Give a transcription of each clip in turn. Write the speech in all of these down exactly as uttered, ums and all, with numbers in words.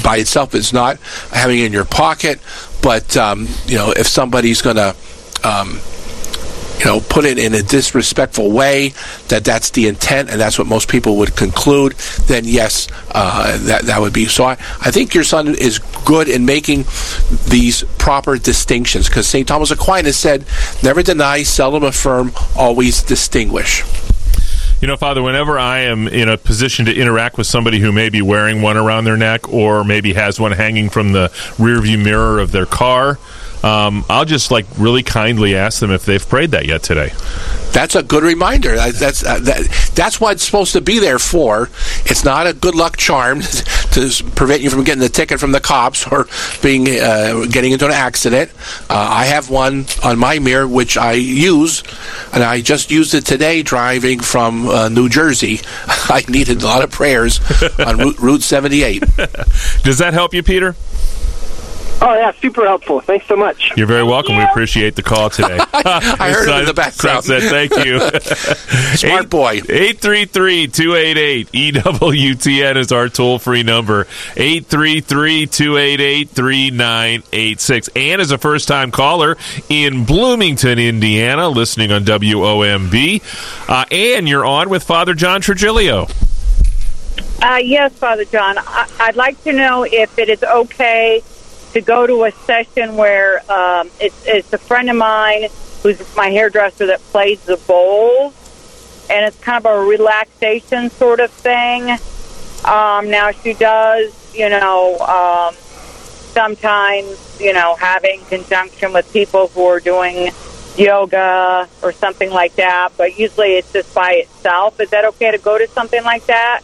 by itself is not having it in your pocket, but um, you know, if somebody's going to um, you know, put it in a disrespectful way, that that's the intent, and that's what most people would conclude, then yes, uh, that that would be. So I, I think your son is good in making these proper distinctions, because Saint Thomas Aquinas said, never deny, seldom affirm, always distinguish. You know, Father, whenever I am in a position to interact with somebody who may be wearing one around their neck or maybe has one hanging from the rearview mirror of their car, Um, I'll just like really kindly ask them if they've prayed that yet today. That's a good reminder. That's uh, that, that's what it's supposed to be there for. It's not a good luck charm to prevent you from getting the ticket from the cops or being uh, getting into an accident. Uh, I have one on my mirror which I use, and I just used it today driving from uh, New Jersey. I needed a lot of prayers on Route, Route seventy-eight. Does that help you, Peter? Oh, yeah, super helpful. Thanks so much. You're very welcome. We appreciate the call today. I heard it in the background. Said, thank you. Smart Eight, boy. eight three three, two eight eight, E W T N is our toll-free number. eight three three, two eight eight, three nine eight six. Ann is a first-time caller in Bloomington, Indiana, listening on W O M B. Uh, Ann, you're on with Father John Trigilio. Uh, yes, Father John. I- I'd like to know if it is okay to go to a session where um, it's, it's a friend of mine who's my hairdresser that plays the bowls, and it's kind of a relaxation sort of thing. Um, now, she does, you know, um, sometimes, you know, having conjunction with people who are doing yoga or something like that, but usually it's just by itself. Is that okay to go to something like that?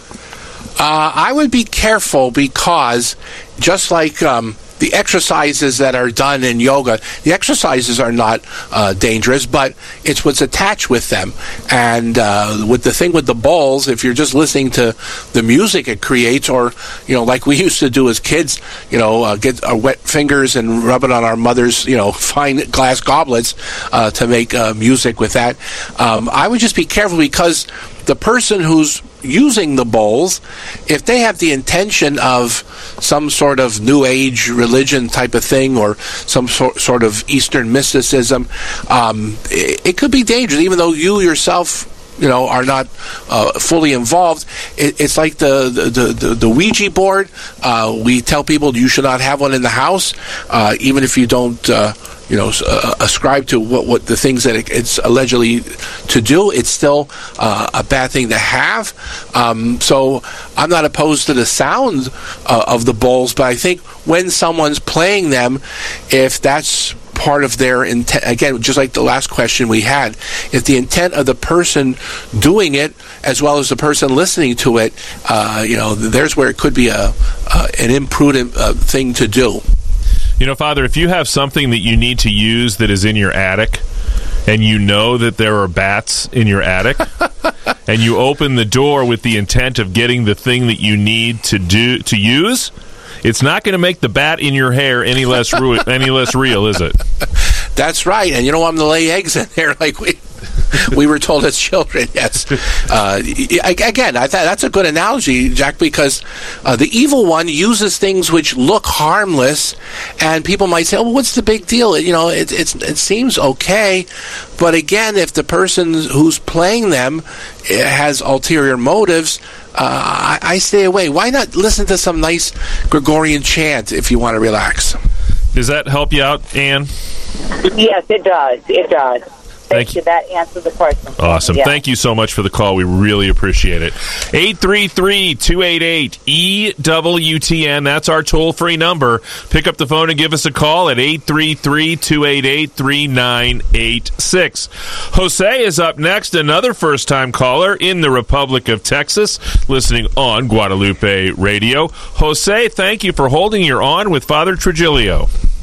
Uh, I would be careful, because just like um, the exercises that are done in yoga, the exercises are not uh, dangerous, but it's what's attached with them. And uh, with the thing with the bowls, if you're just listening to the music it creates, or, you know, like we used to do as kids, you know, uh, get our wet fingers and rub it on our mother's, you know, fine glass goblets uh, to make uh, music with that, um, I would just be careful, because the person who's using the bowls, if they have the intention of some sort of New Age religion type of thing, or some sort sort of Eastern mysticism, um, it, it could be dangerous, even though you yourself, you know, are not uh, fully involved. It, it's like the the, the the Ouija board. Uh, we tell people you should not have one in the house, uh, even if you don't, uh, you know, uh, ascribe to what, what the things that it, it's allegedly to do. It's still uh, a bad thing to have. Um, so I'm not opposed to the sound uh, of the bowls, but I think when someone's playing them, if that's part of their intent, again, just like the last question we had, if the intent of the person doing it as well as the person listening to it, uh, you know, there's where it could be a uh, an imprudent uh, thing to do. You know, Father, if you have something that you need to use that is in your attic, and you know that there are bats in your attic, and you open the door with the intent of getting the thing that you need to do to use, it's not going to make the bat in your hair any less ru- any less real, is it? That's right, and you don't want them to lay eggs in there like we we were told as children. Yes. Uh, again, I thought that's a good analogy, Jack, because uh, the evil one uses things which look harmless, and people might say, "Oh, well, what's the big deal?" You know, it, it's it seems okay, but again, if the person who's playing them has ulterior motives, uh, I, I stay away. Why not listen to some nice Gregorian chant if you want to relax? Does that help you out, Ann? Yes, it does. It does. Thank Thank you. you. That answers the question. Awesome. Yeah. Thank you so much for the call. We really appreciate it. eight three three, two eight eight, E W T N. That's our toll-free number. Pick up the phone and give us a call at eight three three, two eight eight, three nine eight six. Jose is up next, another first-time caller in the Republic of Texas, listening on Guadalupe Radio. Jose, thank you for holding your on with Father Trigilio.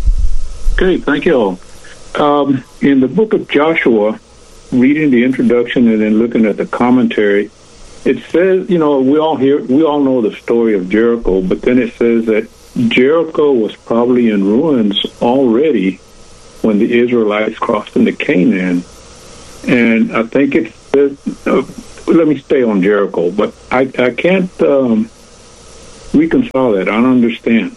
Okay, thank you all. Um, in the book of Joshua, reading the introduction and then looking at the commentary, it says, you know, we all hear, we all know the story of Jericho, but then it says that Jericho was probably in ruins already when the Israelites crossed into Canaan. And I think it says, uh, let me stay on Jericho, but I, I can't, um, reconcile that? I don't understand.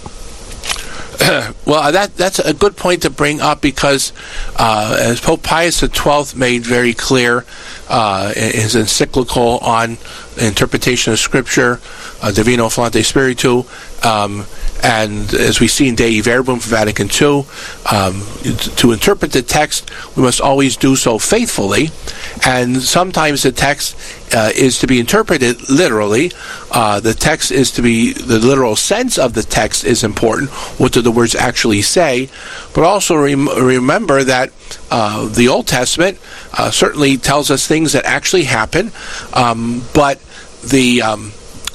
Well, that that's a good point to bring up because, uh, as Pope Pius the twelfth made very clear uh, in his encyclical on interpretation of Scripture, uh, Divino Flaunte Spiritu, um, and as we see in Dei Verbum from Vatican two, um, to interpret the text, we must always do so faithfully, and sometimes the text uh, is to be interpreted literally. Uh, the text is to be, the literal sense of the text is important. What do the words actually say? But also rem- remember that uh, the Old Testament uh, certainly tells us things that actually happen, um, but the um,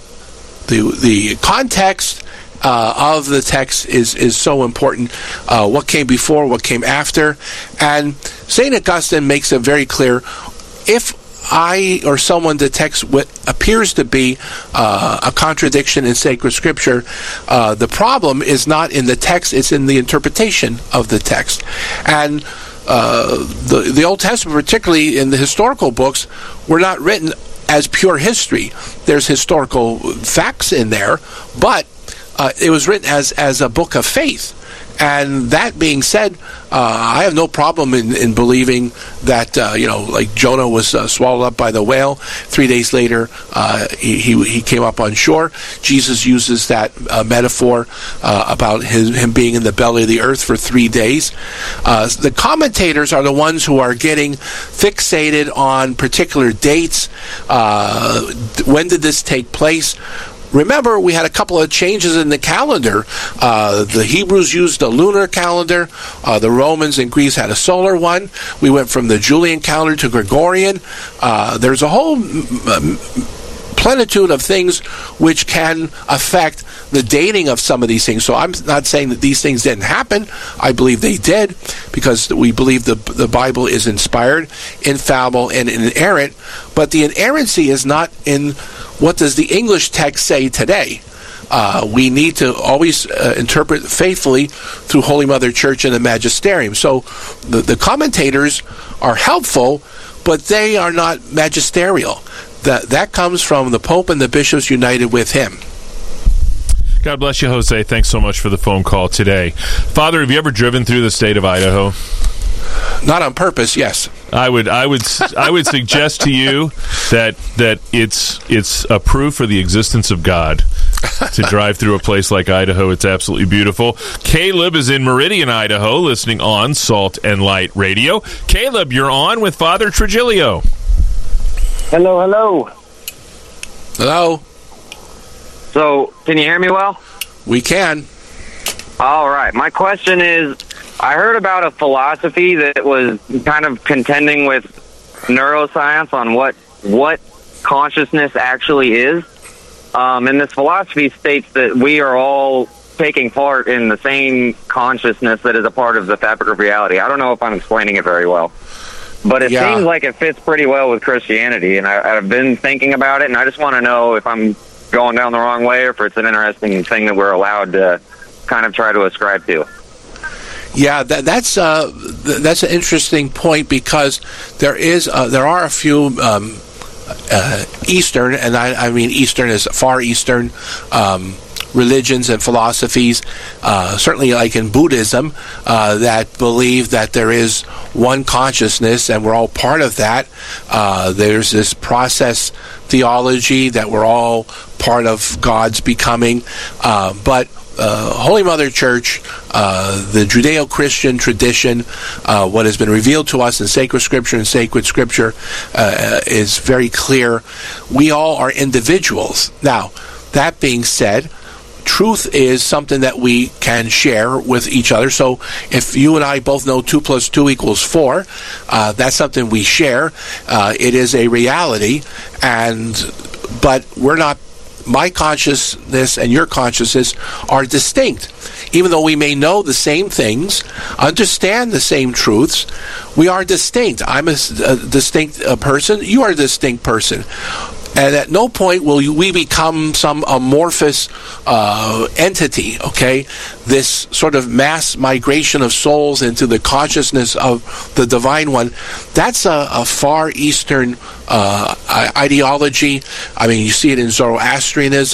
the the context Uh, of the text is, is so important. Uh, what came before, what came after. And Saint Augustine makes it very clear, if I or someone detects what appears to be uh, a contradiction in sacred Scripture, uh, the problem is not in the text, it's in the interpretation of the text. And uh, the, the Old Testament, particularly in the historical books, were not written as pure history. There's historical facts in there, but Uh, it was written as, as a book of faith. And that being said, uh, I have no problem in, in believing that, uh, you know, like Jonah was uh, swallowed up by the whale. Three days later, uh, he, he he came up on shore. Jesus uses that uh, metaphor uh, about his, him being in the belly of the earth for three days. Uh, the commentators are the ones who are getting fixated on particular dates. Uh, when did this take place? Remember, we had a couple of changes in the calendar. Uh, the Hebrews used a lunar calendar. Uh, the Romans and Greece had a solar one. We went from the Julian calendar to Gregorian. Uh, there's a whole m- plenitude of things which can affect the dating of some of these things. So I'm not saying that these things didn't happen. I believe they did, because we believe the the Bible is inspired, infallible, and inerrant. But the inerrancy is not in what does the English text say today. Uh, we need to always uh, interpret faithfully through Holy Mother Church and the Magisterium. So the, the commentators are helpful, but they are not magisterial. That that comes from the Pope and the bishops united with him. God bless you, Jose. Thanks so much for the phone call today. Father, have you ever driven through the state of Idaho? Not on purpose, yes. I would, I would, I would suggest to you that that it's it's a proof for the existence of God to drive through a place like Idaho. It's absolutely beautiful. Caleb is in Meridian, Idaho, listening on Salt and Light Radio. Caleb, you're on with Father Trigilio. Hello, hello. Hello. So, can you hear me well? We can. All right. My question is, I heard about a philosophy that was kind of contending with neuroscience on what what consciousness actually is. Um, and this philosophy states that we are all taking part in the same consciousness that is a part of the fabric of reality. I don't know if I'm explaining it very well, but it Yeah. seems like it fits pretty well with Christianity. And I, I've been thinking about it, and I just want to know if I'm going down the wrong way or if it's an interesting thing that we're allowed to kind of try to ascribe to. Yeah, that, that's uh, th- that's an interesting point, because there is uh, there are a few um, uh, Eastern, and I, I mean Eastern is Far Eastern um, religions and philosophies, uh, certainly like in Buddhism, uh, that believe that there is one consciousness and we're all part of that. Uh, there's this process theology that we're all part of God's becoming, uh, but Uh, Holy Mother Church, uh, the Judeo-Christian tradition, uh, what has been revealed to us in sacred Scripture and sacred Scripture uh, is very clear. We all are individuals. Now, that being said, truth is something that we can share with each other. So if you and I both know two plus two equals four, uh, that's something we share. Uh, it is a reality, and but we're not. My consciousness and your consciousness are distinct. Even though we may know the same things, understand the same truths, we are distinct. I'm a, a distinct uh, person. You are a distinct person. And at no point will we become some amorphous uh, entity, okay? This sort of mass migration of souls into the consciousness of the Divine One, that's a, a Far Eastern uh, ideology. I mean, you see it in Zoroastrianism.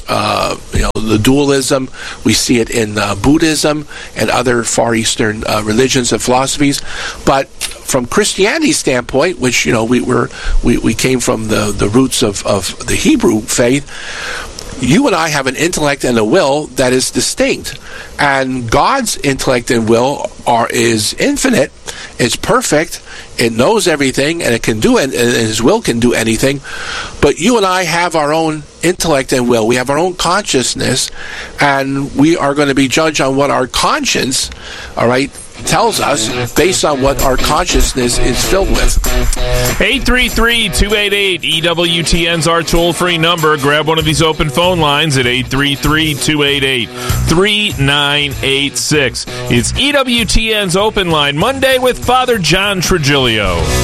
uh, you know, the dualism. We see it in uh, Buddhism and other Far Eastern uh, religions and philosophies. But from Christianity's standpoint, which, you know, we were we, we came from the, the roots of, of the Hebrew faith, you and I have an intellect and a will that is distinct. And God's intellect and will are is infinite. It's perfect. It knows everything, and it can do it, and His will can do anything. But you and I have our own intellect and will. We have our own consciousness, and we are going to be judged on what our conscience, all right, tells us based on what our consciousness is filled with. eight three three, two eight eight, E W T N's our toll-free number. Grab one of these open phone lines at eight three three, two eight eight, three nine eight six. It's E W T N's Open Line, Monday with Father John Trigilio.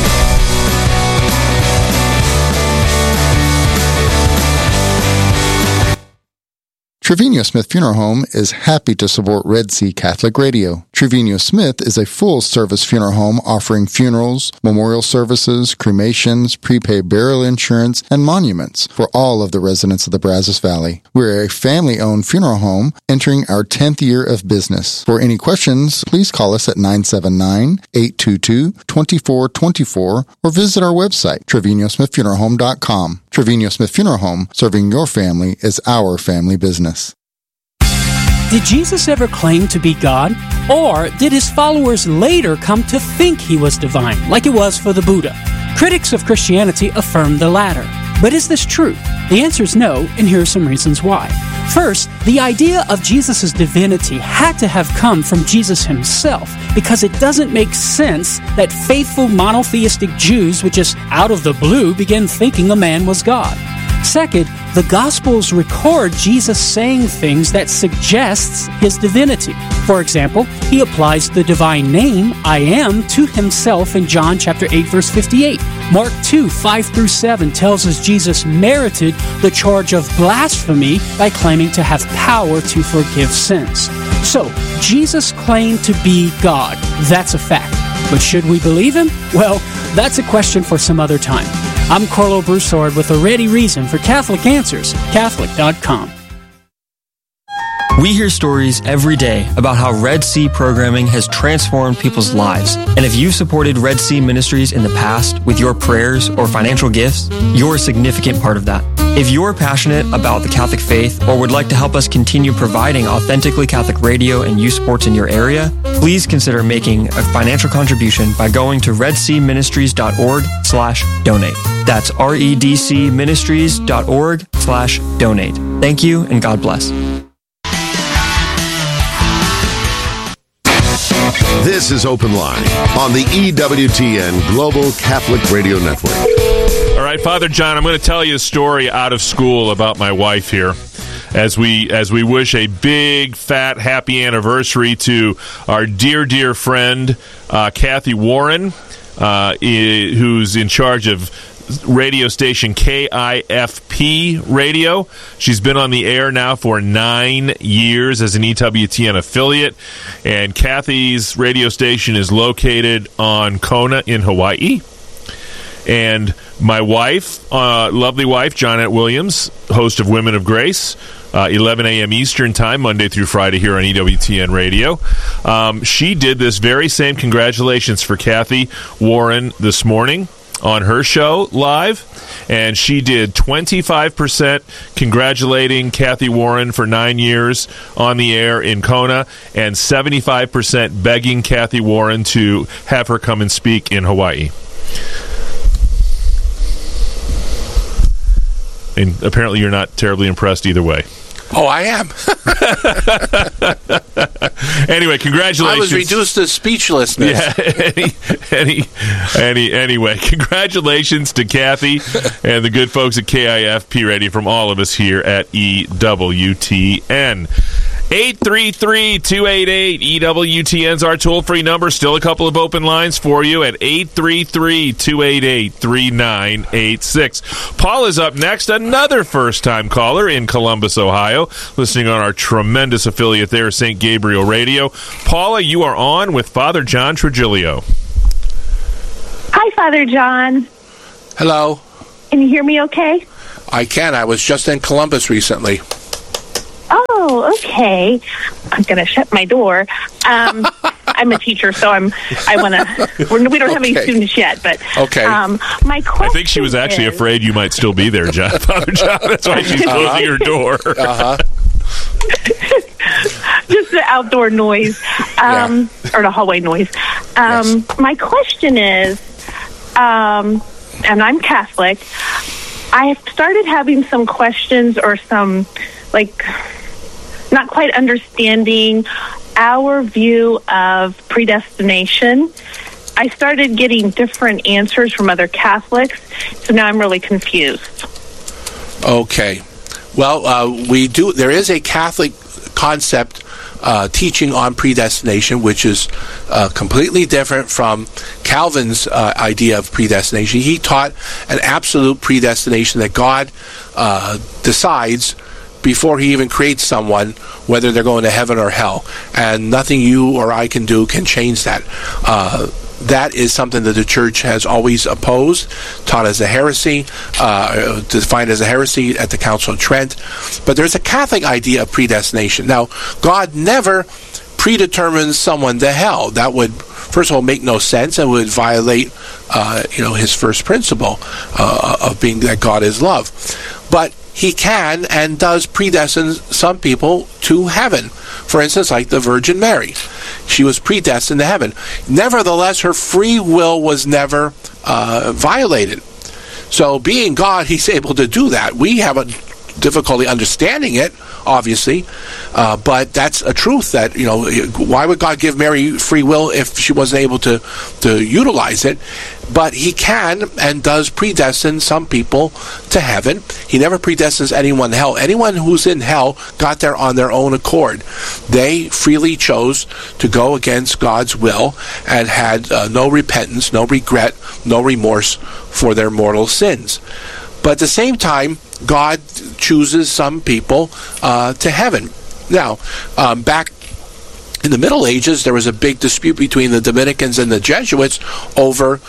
Trevino Smith Funeral Home is happy to support Red Sea Catholic Radio. Trevino Smith is a full-service funeral home offering funerals, memorial services, cremations, prepaid burial insurance, and monuments for all of the residents of the Brazos Valley. We're a family-owned funeral home entering our tenth year of business. For any questions, please call us at nine seven nine, eight two two, two four two four or visit our website, trevino smith funeral home dot com. Trevino Smith Funeral Home, serving your family is our family business. Did Jesus ever claim to be God? Or did his followers later come to think he was divine, like it was for the Buddha? Critics of Christianity affirm the latter. But is this true? The answer is no, and here are some reasons why. First, the idea of Jesus' divinity had to have come from Jesus himself, because it doesn't make sense that faithful monotheistic Jews would just out of the blue begin thinking a man was God. Second, the Gospels record Jesus saying things that suggests his divinity. For example, he applies the divine name, I am, to himself in John chapter eight, verse fifty-eight. Mark two, five through seven tells us Jesus merited the charge of blasphemy by claiming to have power to forgive sins. So, Jesus claimed to be God. That's a fact. But should we believe him? Well, that's a question for some other time. I'm Carlo Broussard with a ready reason for Catholic Answers, Catholic dot com. We hear stories every day about how Red Sea programming has transformed people's lives. And if you've supported Red Sea Ministries in the past with your prayers or financial gifts, you're a significant part of that. If you're passionate about the Catholic faith or would like to help us continue providing authentically Catholic radio and youth sports in your area, please consider making a financial contribution by going to redseaministries.org slash donate. That's redcministries.org slash donate. Thank you and God bless. This is Open Line on the E W T N Global Catholic Radio Network. All right, Father John, I'm going to tell you a story out of school about my wife here. As we as we wish a big, fat, happy anniversary to our dear, dear friend, uh, Kathy Warren, uh, I- who's in charge of radio station K I F P Radio. She's been on the air now for nine years as an E W T N affiliate, and Kathy's radio station is located on Kona in Hawaii. And my wife, uh, lovely wife, Johnette Williams, host of Women of Grace, uh, eleven a.m. Eastern Time, Monday through Friday here on E W T N Radio. Um, she did this very same congratulations for Kathy Warren this morning on her show live, and she did twenty-five percent congratulating Kathy Warren for nine years on the air in Kona, and seventy-five percent begging Kathy Warren to have her come and speak in Hawaii. And apparently you're not terribly impressed either way. Oh, I am. Anyway, congratulations. I was reduced to speechlessness. Yeah, any, any, any, anyway, congratulations to Kathy and the good folks at K I F P Radio from all of us here at E W T N. eight three three, two eight eight, E W T N's our toll-free number. Still a couple of open lines for you at eight three three, two eight eight, three nine eight six. Paul is up next, another first-time caller in Columbus, Ohio, listening on our tremendous affiliate there, Saint Gabriel Radio. Paula, you are on with Father John Trigilio. Hi, Father John. Hello. Can you hear me okay? I can. I was just in Columbus recently. okay, I'm going to shut my door. Um, I'm a teacher, so I'm. I want to. We don't have Okay. any students yet, but Okay. Um, my question I think she was actually is, afraid you might still be there, John. Father John. That's why she's closing Uh-huh. her door. Uh-huh. just the outdoor noise, um, or the hallway noise. Um, My question is, um, and I'm Catholic, I have started having some questions or some, like, not quite understanding our view of predestination. I started getting different answers from other Catholics, so now I'm really confused. Okay. Well, uh, we do. There is a Catholic concept uh, teaching on predestination, which is uh, completely different from Calvin's uh, idea of predestination. He taught an absolute predestination that God uh, decides before he even creates someone whether they're going to heaven or hell, and nothing you or I can do can change that. Uh, That is something that the Church has always opposed, taught as a heresy, uh, defined as a heresy at the Council of Trent. But there's a Catholic idea of predestination. Now, God never predetermines someone to hell. That would, first of all, make no sense and would violate, uh, you know, his first principle uh, of being that God is love. But he can and does predestine some people to heaven. For instance, like the Virgin Mary. She was predestined to heaven. Nevertheless, her free will was never uh, violated. So being God, he's able to do that. We have a difficulty understanding it, obviously, uh, but that's a truth that, you know, why would God give Mary free will if she wasn't able to, to utilize it? But he can and does predestine some people to heaven. He never predestines anyone to hell. Anyone who's in hell got there on their own accord. They freely chose to go against God's will and had uh, no repentance, no regret, no remorse for their mortal sins. But at the same time, God chooses some people uh, to heaven. Now, um, back in the Middle Ages, there was a big dispute between the Dominicans and the Jesuits over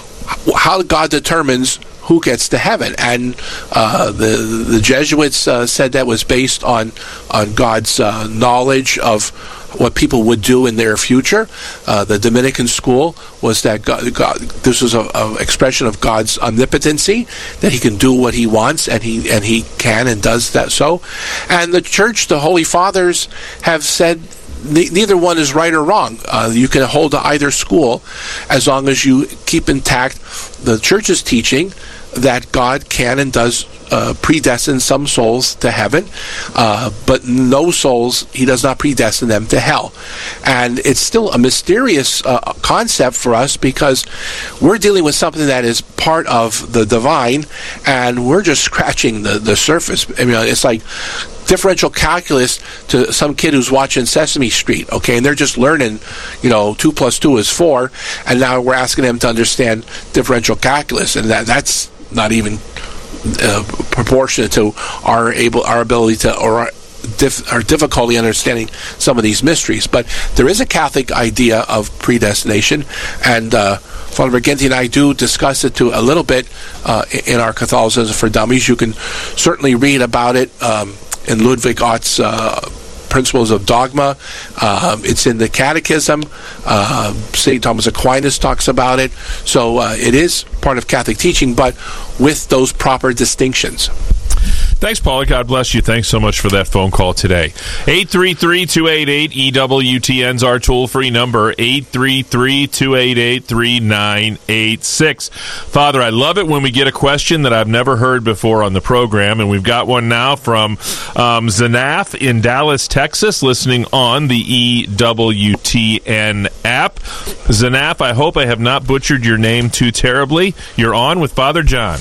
how God determines who gets to heaven, and uh, the the Jesuits uh, said that was based on on God's uh, knowledge of what people would do in their future. Uh, the Dominican school was that God, God this was a, a expression of God's omnipotency, that he can do what he wants, and he and he can and does that so. And the Church, the Holy Fathers, have said ne- neither one is right or wrong. Uh, you can hold to either school as long as you keep intact the Church's teaching that God can and does uh, predestine some souls to heaven, uh, but no souls, he does not predestine them to hell. And it's still a mysterious uh, concept for us, because we're dealing with something that is part of the divine, and we're just scratching the, the surface. I mean, it's like differential calculus to some kid who's watching Sesame Street, okay, and they're just learning, you know, two plus two is four, and now we're asking them to understand differential calculus, and that that's not even uh, proportionate to our able our ability to or our, dif- our difficulty understanding some of these mysteries. But there is a Catholic idea of predestination, and uh, Father Briganti and I do discuss it to a little bit uh, in our Catholicism for Dummies. You can certainly read about it um, in Ludwig Ott's uh, Principles of Dogma. Uh, it's in the Catechism. Uh, Saint Thomas Aquinas talks about it. So uh, it is part of Catholic teaching, but with those proper distinctions. Thanks, Paula. God bless you. Thanks so much for that phone call today. eight three three, two eight eight, E W T N's our toll-free number, eight three three, two eight eight, three nine eight six. Father, I love it when we get a question that I've never heard before on the program, and we've got one now from um, Zanaf in Dallas, Texas, listening on the E W T N app. Zanaf, I hope I have not butchered your name too terribly. You're on with Father John.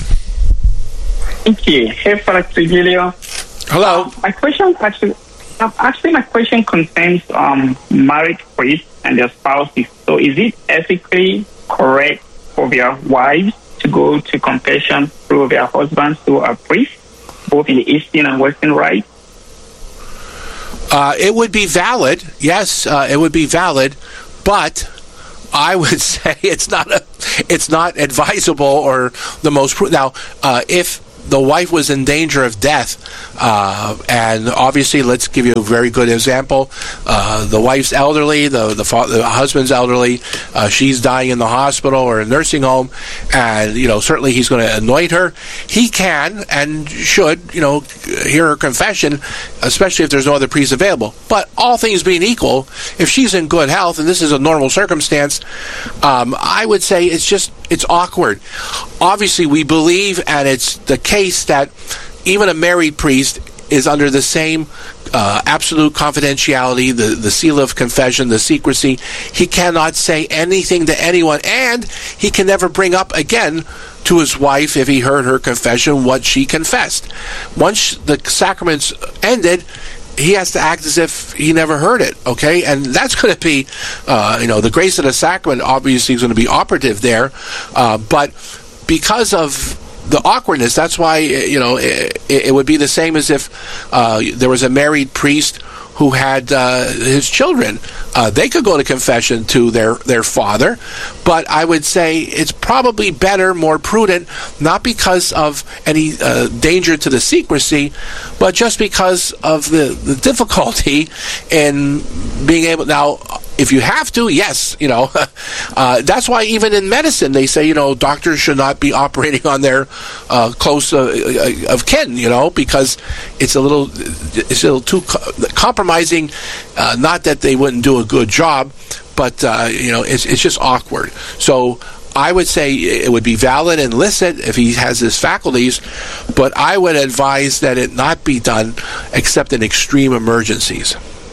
Thank you. Hey, Father Trujillo. Hello. Um, my question actually, actually, my question concerns um, married priests and their spouses. So, is it ethically correct for their wives to go to confession through their husbands who are priests, both in the Eastern and Western Rite? Uh, it would be valid. Yes, uh, it would be valid, but I would say it's not a, it's not advisable or the most. Now, uh, if the wife was in danger of death. Uh, and obviously, let's give you a very good example. Uh, the wife's elderly, the the, fa- the husband's elderly. Uh, she's dying in the hospital or a nursing home, and you know certainly he's going to anoint her. He can and should, you know, hear her confession, especially if there's no other priest available. But all things being equal, if she's in good health and this is a normal circumstance, um, I would say it's just it's awkward. Obviously, we believe, and it's the case that even a married priest is under the same uh, absolute confidentiality, the, the seal of confession, the secrecy. He cannot say anything to anyone, and he can never bring up again to his wife, if he heard her confession, what she confessed. Once the sacrament's ended, he has to act as if he never heard it, okay? And that's going to be, uh, you know, the grace of the sacrament obviously is going to be operative there, uh, but because of the awkwardness, that's why, you know, it, it would be the same as if uh, there was a married priest who had uh, his children. Uh, they could go to confession to their, their father, but I would say it's probably better, more prudent, not because of any uh, danger to the secrecy, but just because of the, the difficulty in being able... Now, if you have to, yes, you know, uh, that's why even in medicine they say, you know, doctors should not be operating on their uh, close uh, of kin, you know, because it's a little, it's a little too co- compromising. Uh, not that they wouldn't do a good job, but uh, you know, it's it's just awkward. So I would say it would be valid and licit if he has his faculties, but I would advise that it not be done except in extreme emergencies.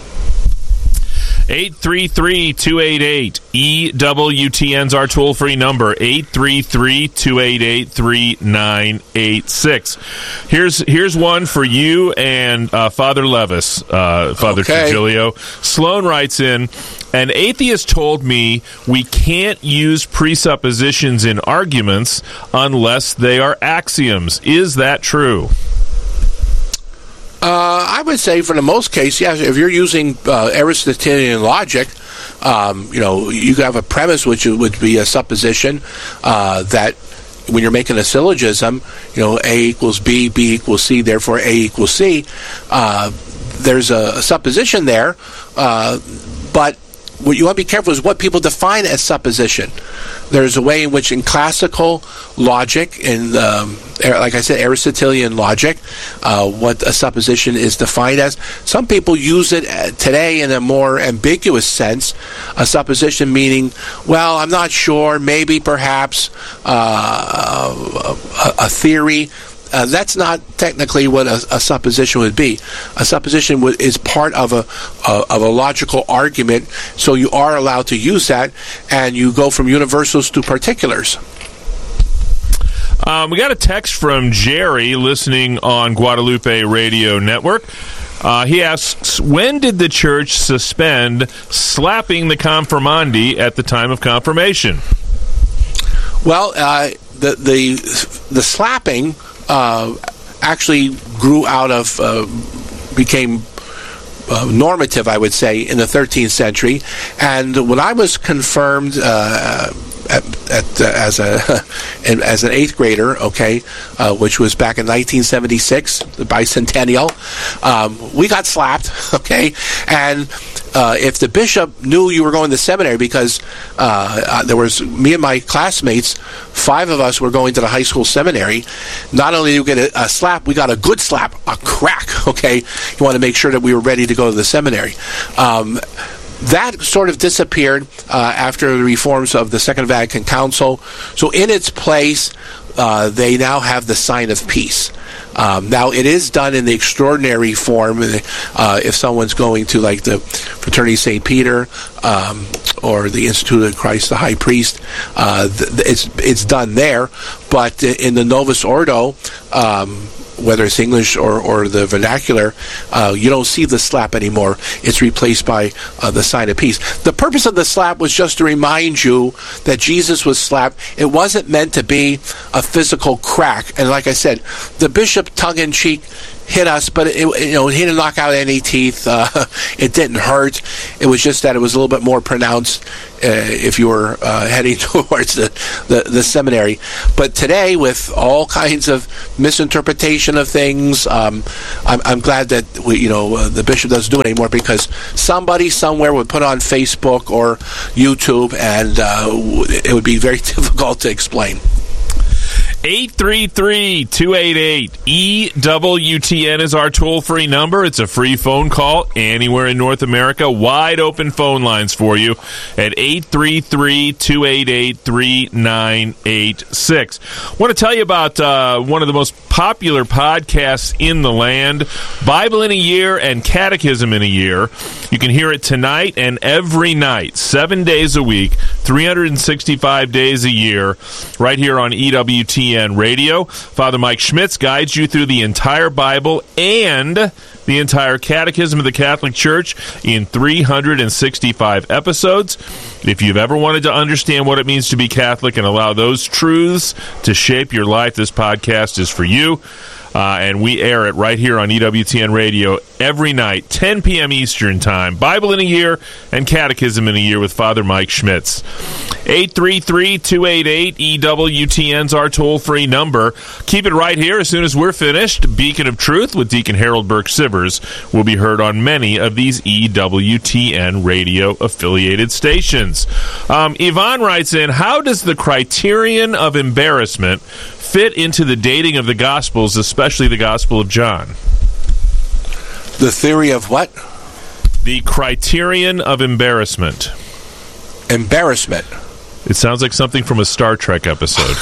eight three three, two eight eight, E W T N's our toll-free number, eight three three, two eight eight, three nine eight six. Here's here's one for you and uh, Father Levis, uh, Father okay. Trujillo. Sloan writes in, an atheist told me we can't use presuppositions in arguments unless they are axioms. Is that true? Uh, I would say, for the most case, yes. If you're using uh, Aristotelian logic, um, you know, you have a premise which would be a supposition uh, that when you're making a syllogism, you know, A equals B, B equals C, therefore A equals C. Uh, there's a, a supposition there, uh, but what you want to be careful is what people define as supposition. There's a way in which in classical logic, in um, like I said, Aristotelian logic, uh, what a supposition is defined as. Some people use it today in a more ambiguous sense. A supposition meaning, well, I'm not sure, maybe, perhaps, uh, a, a theory. Uh, that's not technically what a, a supposition would be. A supposition would, is part of a, a of a logical argument, so you are allowed to use that, and you go from universals to particulars. Um, we got a text from Jerry listening on Guadalupe Radio Network. Uh, he asks, when did the church suspend slapping the confirmandi at the time of confirmation? Well, uh, the the the slapping uh, actually grew out of, uh, became uh, normative, I would say, in the thirteenth century. And when I was confirmed uh, at, at uh, as a as an eighth grader, okay, uh, which was back in nineteen seventy-six, the bicentennial, um, we got slapped, okay, and. Uh, if the bishop knew you were going to seminary, because uh, uh, there was me and my classmates, five of us were going to the high school seminary, not only did we get a, a slap, we got a good slap, a crack, okay? You want to make sure that we were ready to go to the seminary. Um, that sort of disappeared uh, after the reforms of the Second Vatican Council. So in its place, uh, they now have the sign of peace. Um, now, it is done in the extraordinary form uh, if someone's going to, like, the Fraternity Saint Peter um, or the Institute of Christ the High Priest. Uh, th- it's it's done there, but in the Novus Ordo, um, whether it's English or, or the vernacular, uh, you don't see the slap anymore. It's replaced by uh, the sign of peace. The purpose of the slap was just to remind you that Jesus was slapped. It wasn't meant to be a physical crack. And like I said, the bishop, tongue-in-cheek, hit us, but it, you know, it didn't knock out any teeth. Uh, it didn't hurt. It was just that it was a little bit more pronounced uh, if you were uh, heading towards the, the, the seminary. But today, with all kinds of misinterpretation of things, um, I'm, I'm glad that we, you know, uh, the bishop doesn't do it anymore, because somebody somewhere would put on Facebook or YouTube, and uh, it would be very difficult to explain. eight three three, two eight eight, E W T N is our toll-free number. It's a free phone call anywhere in North America. Wide open phone lines for you at eight three three, two eight eight, three nine eight six. I want to tell you about uh, one of the most popular podcasts in the land, Bible in a Year and Catechism in a Year. You can hear it tonight and every night, seven days a week, three hundred sixty-five days a year, right here on E W T N Radio. Father Mike Schmitz guides you through the entire Bible and the entire Catechism of the Catholic Church in three hundred sixty-five episodes. If you've ever wanted to understand what it means to be Catholic and allow those truths to shape your life, this podcast is for you. Uh, and we air it right here on E W T N Radio every night, ten p.m. Eastern Time. Bible in a Year and Catechism in a Year with Father Mike Schmitz. eight three three, two eight eight, E W T N's our toll-free number. Keep it right here. As soon as we're finished, Beacon of Truth with Deacon Harold Burke-Sivers will be heard on many of these E W T N radio-affiliated stations. Um, Yvonne writes in, how does the criterion of embarrassment fit into the dating of the Gospels, especially the Gospel of John? The theory of what? The criterion of embarrassment. Embarrassment. It sounds like something from a Star Trek episode.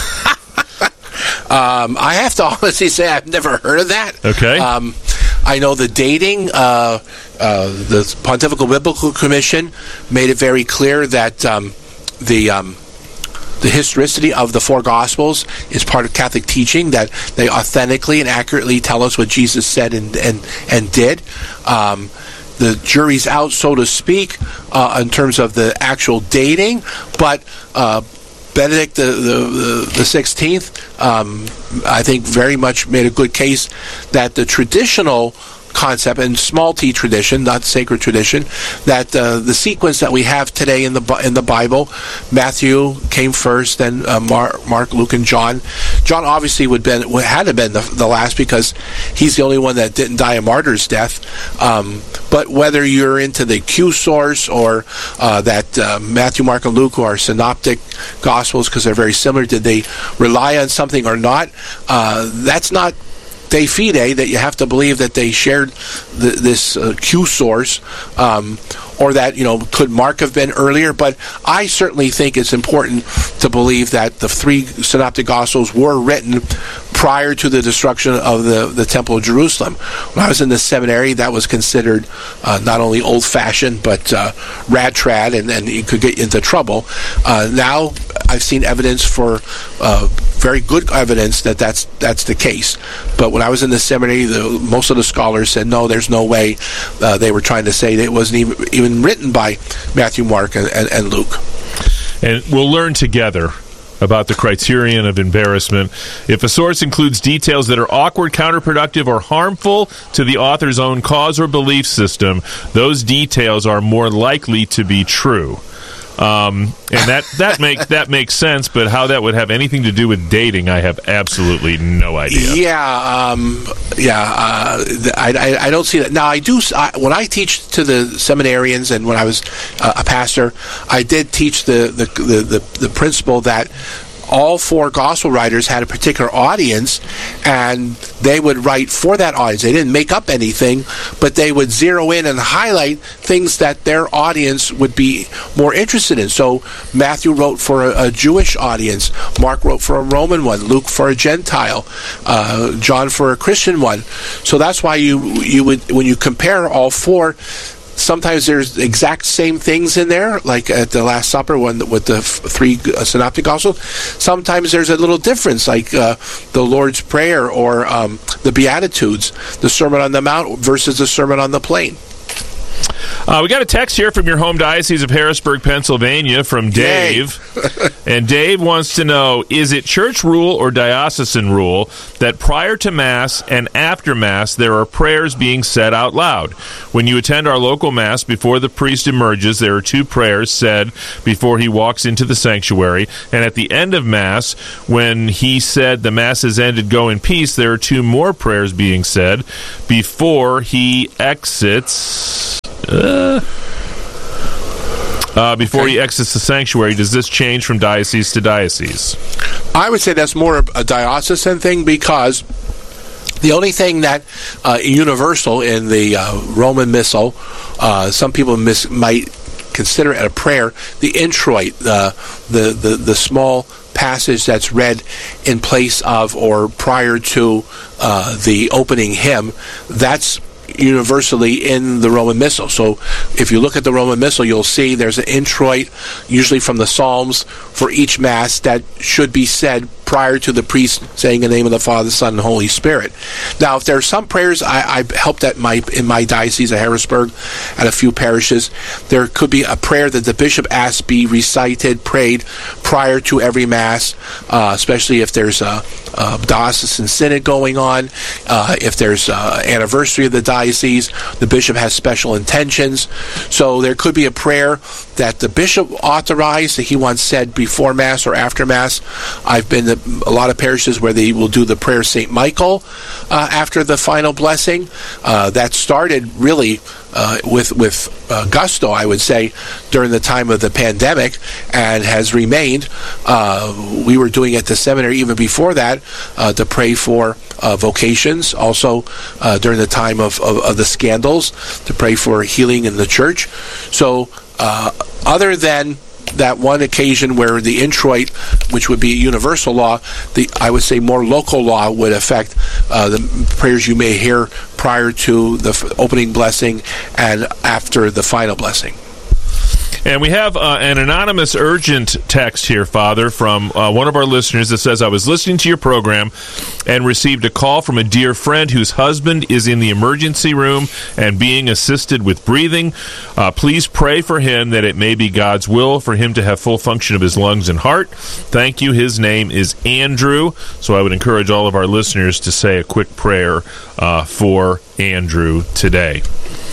um, I have to honestly say I've never heard of that. Okay. Um, I know the dating, uh, uh, the Pontifical Biblical Commission made it very clear that um, the... Um, The historicity of the four Gospels is part of Catholic teaching, that they authentically and accurately tell us what Jesus said and and, and did. Um, the jury's out, so to speak, uh, in terms of the actual dating, but uh, Benedict the, the, the sixteenth, um, I think, very much made a good case that the traditional concept, and small t tradition, not sacred tradition, that uh, the sequence that we have today in the in the Bible, Matthew came first, then uh, Mark, Mark, Luke, and John. John obviously would been had to been the, the last, because he's the only one that didn't die a martyr's death. Um, but whether you're into the Q source or uh, that uh, Matthew, Mark, and Luke are synoptic gospels because they're very similar, did they rely on something or not? Uh, that's not de fide, that you have to believe that they shared the, this uh, Q source, um, or that, you know, could Mark have been earlier? But I certainly think it's important to believe that the three synoptic gospels were written prior to the destruction of the, the Temple of Jerusalem. When I was in the seminary, that was considered uh, not only old-fashioned, but uh, rad-trad, and, and it could get into trouble. Uh, now, I've seen evidence for uh, very good evidence that that's, that's the case. But when I was in the seminary, the, most of the scholars said, no, there's no way. Uh, they were trying to say that it wasn't even, even written by Matthew, Mark, and, and, and Luke. And we'll learn together about the criterion of embarrassment. If a source includes details that are awkward, counterproductive, or harmful to the author's own cause or belief system, those details are more likely to be true. Um, and that that make that makes sense, but how that would have anything to do with dating, I have absolutely no idea. Yeah, um, yeah, uh, I, I, I don't see that. Now, I do, I, when I teach to the seminarians, and when I was uh, a pastor, I did teach the, the, the, the, the principle that all four gospel writers had a particular audience, and they would write for that audience. They didn't make up anything, but they would zero in and highlight things that their audience would be more interested in. So Matthew wrote for a, a Jewish audience, Mark wrote for a Roman one, Luke for a Gentile, uh, John for a Christian one. So that's why you you would, when you compare all four, sometimes there's exact same things in there, like at the Last Supper when with the f- three uh, synoptic gospels. Sometimes there's a little difference, like uh, the Lord's Prayer or um, the Beatitudes, the Sermon on the Mount versus the Sermon on the Plain. Uh, we got a text here from your home diocese of Harrisburg, Pennsylvania, from Dave. And Dave wants to know, is it church rule or diocesan rule that prior to Mass and after Mass there are prayers being said out loud? When you attend our local Mass, before the priest emerges, there are two prayers said before he walks into the sanctuary. And at the end of Mass, when he said the Mass is ended, go in peace, there are two more prayers being said before he exits... Uh, uh, before okay. he exits the sanctuary. Does this change from diocese to diocese? I would say that's more a diocesan thing, because the only thing that uh, universal in the uh, Roman Missal, uh, some people mis- might consider it a prayer, the introit, the, the, the, the small passage that's read in place of or prior to uh, the opening hymn, that's universally in the Roman Missal. So if you look at the Roman Missal, you'll see there's an introit, usually from the Psalms, for each Mass that should be said prior to the priest saying in the name of the Father, Son, and Holy Spirit. Now, if there are some prayers, I, I've helped at my in my diocese of Harrisburg at a few parishes, there could be a prayer that the bishop asks be recited, prayed prior to every Mass, uh, especially if there's a, a diocesan synod going on, uh, if there's an anniversary of the diocese, the bishop has special intentions. So there could be a prayer that the bishop authorized that he wants said before Mass or after Mass. I've been to a lot of parishes where they will do the prayer Saint Michael uh, after the final blessing. Uh, that started really uh, with with uh, gusto, I would say, during the time of the pandemic, and has remained. Uh, we were doing at the seminary even before that uh, to pray for uh, vocations. Also uh, during the time of, of, of the scandals, to pray for healing in the church. So uh, other than that one occasion where the introit, which would be universal law, the I would say more local law would affect uh, the prayers you may hear prior to the f- opening blessing and after the final blessing. And we have uh, an anonymous urgent text here, Father, from uh, one of our listeners that says, I was listening to your program and received a call from a dear friend whose husband is in the emergency room and being assisted with breathing. Uh, please pray for him that it may be God's will for him to have full function of his lungs and heart. Thank you. His name is Andrew. So I would encourage all of our listeners to say a quick prayer uh, for Andrew today.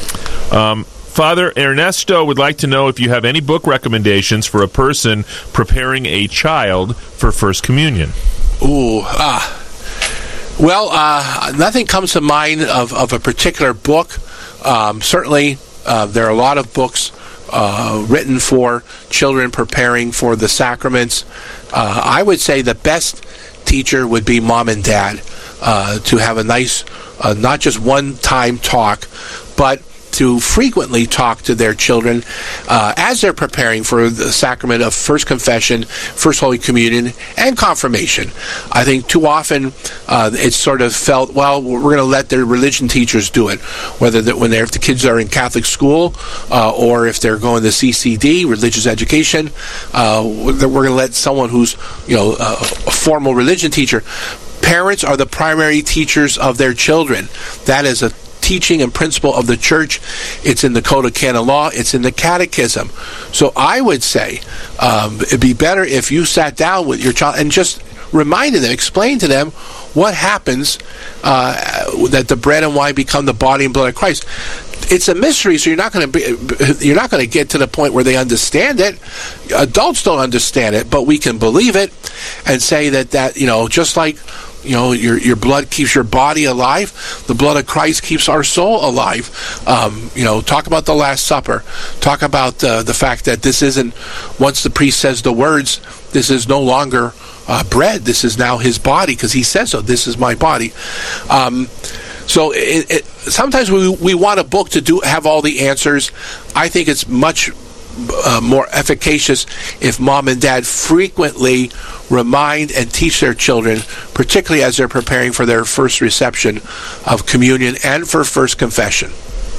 Um Father, Ernesto would like to know if you have any book recommendations for a person preparing a child for First Communion. Ooh, ah. Well, uh, nothing comes to mind of, of a particular book. Um, certainly, uh, there are a lot of books uh, written for children preparing for the sacraments. Uh, I would say the best teacher would be mom and dad, uh, to have a nice, uh, not just one-time talk, but to frequently talk to their children uh, as they're preparing for the sacrament of First Confession, First Holy Communion, and Confirmation. I think too often uh, it's sort of felt, well, we're going to let their religion teachers do it, whether that when they're, if the kids are in Catholic school uh, or if they're going to C C D, religious education, uh, we're going to let someone who's, you know, a, a formal religion teacher. Parents are the primary teachers of their children. That is a teaching and principle of the Church. It's in the Code of Canon Law. It's in the Catechism. So I would say um, it'd be better if you sat down with your child and just reminded them, explained to them what happens uh, that the bread and wine become the body and blood of Christ. It's a mystery, so you're not going to be, you're not going to get to the point where they understand it. Adults don't understand it, but we can believe it and say that that you know, just like, you know, your your blood keeps your body alive, the blood of Christ keeps our soul alive. Um, you know, talk about the Last Supper. Talk about uh, the fact that this isn't, once the priest says the words, this is no longer uh, bread. This is now his body, because he says so. This is my body. Um, so it, it, sometimes we we want a book to do have all the answers. I think it's much Uh, more efficacious if mom and dad frequently remind and teach their children, particularly as they're preparing for their first reception of communion and for First Confession.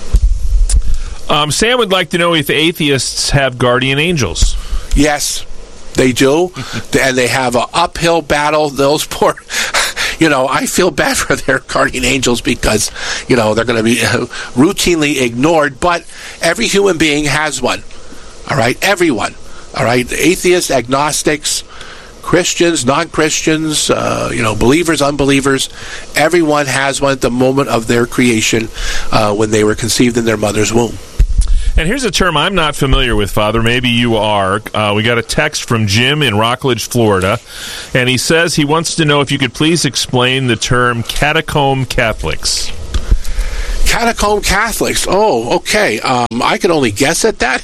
Um, Sam would like to know if atheists have guardian angels. Yes, they do, and they have an uphill battle. Those poor, you know, I feel bad for their guardian angels because, you know, they're going to be uh, routinely ignored. But every human being has one. All right? Everyone. All right? Atheists, agnostics, Christians, non-Christians, uh, you know, believers, unbelievers. Everyone has one at the moment of their creation uh, when they were conceived in their mother's womb. And here's a term I'm not familiar with, Father. Maybe you are. Uh, we got a text from Jim in Rockledge, Florida, and he says he wants to know if you could please explain the term catacomb Catholics. Catacomb Catholics. Oh, okay. Um, I can only guess at that.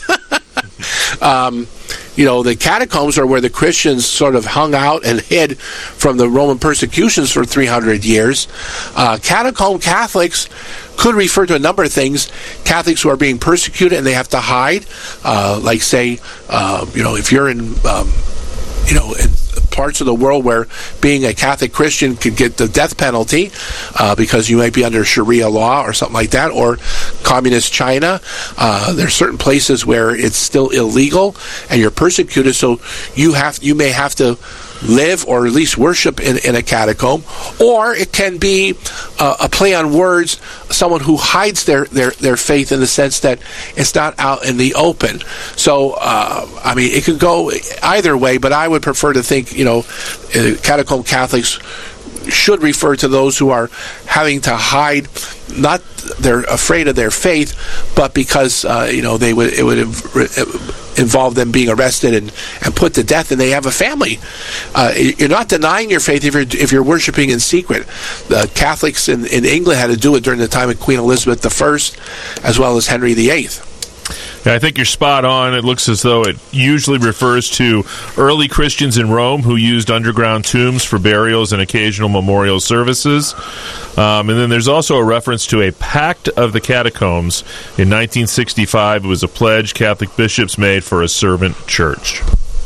um, you know, the catacombs are where the Christians sort of hung out and hid from the Roman persecutions for three hundred years. Uh, catacomb Catholics could refer to a number of things. Catholics who are being persecuted and they have to hide, uh, like say, uh, you know, if you're in, um, you know, in parts of the world where being a Catholic Christian could get the death penalty uh, because you might be under Sharia law or something like that, or communist China. Uh, there are certain places where it's still illegal and you're persecuted, so you have you may have to live or at least worship in, in a catacomb. Or it can be uh, a play on words, someone who hides their, their, their faith in the sense that it's not out in the open. So, uh, I mean, it could go either way, but I would prefer to think, you know, uh, catacomb Catholics should refer to those who are having to hide, not they're afraid of their faith, but because uh, you know they would it would involve them being arrested and, and put to death, and they have a family. Uh, you're not denying your faith if you're if you're worshiping in secret. The Catholics in, in England had to do it during the time of Queen Elizabeth the First, as well as Henry the Eighth. Yeah, I think you're spot on. It looks as though it usually refers to early Christians in Rome who used underground tombs for burials and occasional memorial services. Um, and then there's also a reference to a Pact of the Catacombs. In nineteen sixty-five, it was a pledge Catholic bishops made for a servant church.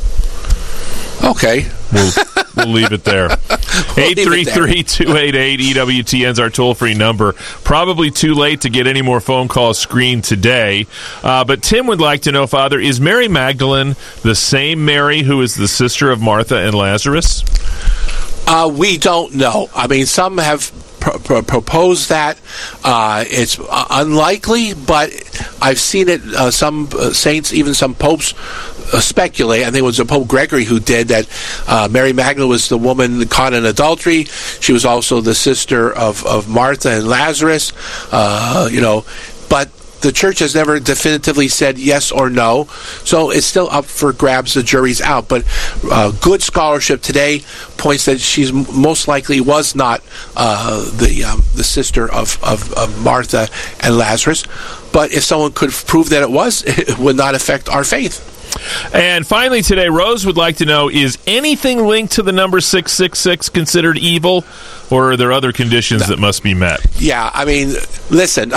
Okay. We'll, we'll leave it there. eight three three, two eight eight, E W T N is our toll-free number. Probably too late to get any more phone calls screened today. Uh, but Tim would like to know, Father, is Mary Magdalene the same Mary who is the sister of Martha and Lazarus? Uh, we don't know. I mean, some have pr- pr- proposed that. Uh, it's uh, unlikely, but I've seen it. Uh, some uh, saints, even some popes, uh, speculate. I think it was Pope Gregory who did that. Uh, Mary Magdalene was the woman caught in adultery. She was also the sister of, of Martha and Lazarus. Uh, you know, but the church has never definitively said yes or no, so it's still up for grabs. The jury's out, but uh, good scholarship today points that she's most likely was not uh, the um, the sister of, of, of Martha and Lazarus. But if someone could prove that it was, it would not affect our faith. And finally today, Rose would like to know, is anything linked to the number six six six considered evil, or are there other conditions that must be met? Yeah, I mean, listen,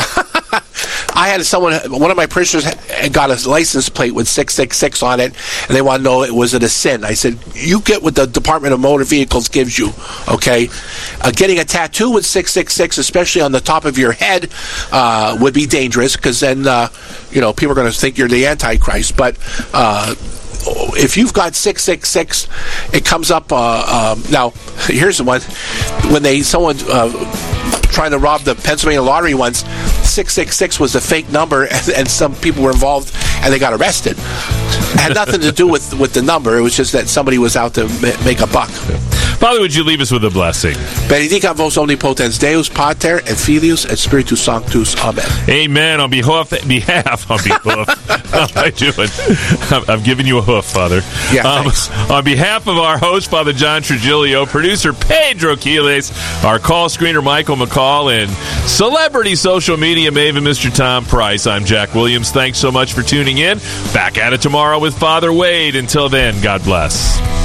I had someone, one of my parishioners got a license plate with six six six on it, and they want to know, was it a sin? I said, you get what the Department of Motor Vehicles gives you, okay? Uh, getting a tattoo with six six six, especially on the top of your head, uh, would be dangerous, because then, uh, you know, people are going to think you're the Antichrist. But uh, if you've got six six six, it comes up, uh, um, now, here's the one, when they, someone... Uh, trying to rob the Pennsylvania lottery once, six six six was a fake number, and, and some people were involved, and they got arrested. It had nothing to do with, with the number. It was just that somebody was out to ma- make a buck. Father, would you leave us with a blessing? Benedicat vos omnipotens Deus, Pater, et Filius, et Spiritus Sanctus. Amen. Amen. On behalf, behalf, on behalf, how am I doing? I'm, I'm giving you a hoof, Father. Yeah, um, on behalf of our host, Father John Trujillo, producer Pedro Quiles, our call screener Michael McCall, and celebrity social media maven Mister Tom Price, I'm Jack Williams. Thanks so much for tuning in. Back at it tomorrow with Father Wade. Until then, God bless.